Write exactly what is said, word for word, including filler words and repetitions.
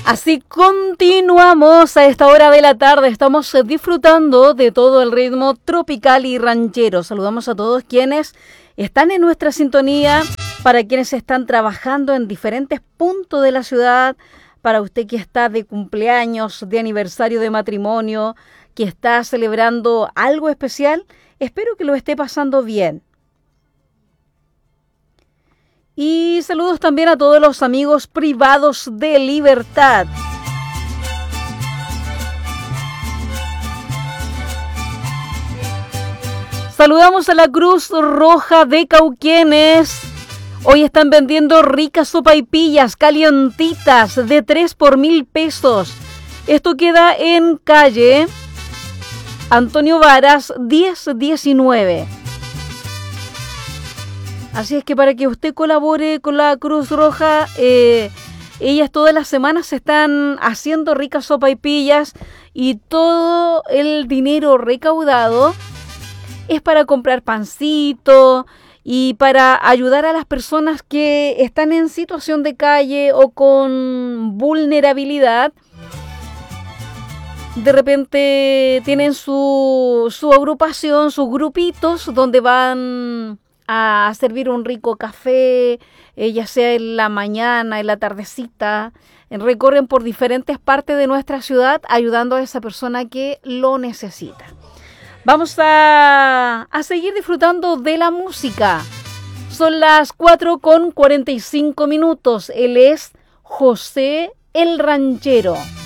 Así continuamos a esta hora de la tarde. Estamos disfrutando de todo el ritmo tropical y ranchero. Saludamos a todos quienes están en nuestra sintonía, para quienes están trabajando en diferentes puntos de la ciudad, para usted que está de cumpleaños, de aniversario de matrimonio, que está celebrando algo especial. Espero que lo esté pasando bien. Y saludos también a todos los amigos privados de Libertad. Saludamos a la Cruz Roja de Cauquenes. Hoy están vendiendo ricas sopaipillas calientitas de tres por mil pesos. Esto queda en calle Antonio Varas diez diecinueve. Así es que para que usted colabore con la Cruz Roja, eh, ellas todas las semanas están haciendo ricas sopaipillas y todo el dinero recaudado es para comprar pancito y para ayudar a las personas que están en situación de calle o con vulnerabilidad. De repente tienen su, su agrupación, sus grupitos donde van a servir un rico café, eh, ya sea en la mañana, en la tardecita. Recorren por diferentes partes de nuestra ciudad ayudando a esa persona que lo necesita. Vamos a, a seguir disfrutando de la música. Son las cuatro con cuarenta y cinco minutos. Él es José el Ranchero.